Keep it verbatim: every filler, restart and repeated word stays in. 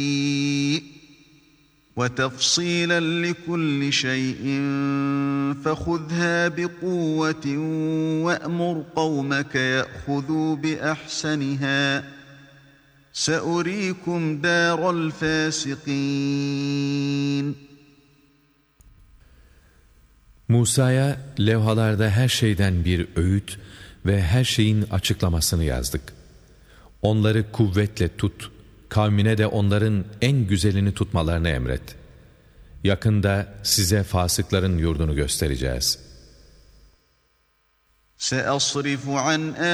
وَتَفْصِيلًا لِكُلِّ شَيْءٍ فَخُذْهَا بِقُوَّةٍ وَأْمُرْ قَوْمَكَ يَأْخُذُوا بِأَحْسَنِهَا سَأُرِيكُمْ دَارَ الْفَاسِقِينَ. Musa'ya levhalarda her şeyden bir öğüt ve her şeyin açıklamasını yazdık. Onları kuvvetle tut, kavmine de onların en güzelini tutmalarını emret. Yakında size fasıkların yurdunu göstereceğiz. سَأَصْرِفُ عَنْ